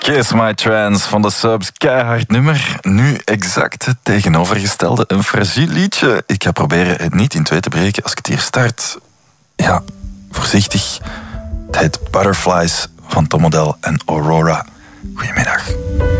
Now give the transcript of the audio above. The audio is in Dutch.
Kiss My Trance van de Subs, keihard nummer. Nu exact het tegenovergestelde, een fragiel liedje. Ik ga proberen het niet in twee te breken als ik het hier start. Ja, voorzichtig. Het heet Butterflies van Tom Odell en Aurora. Goedemiddag.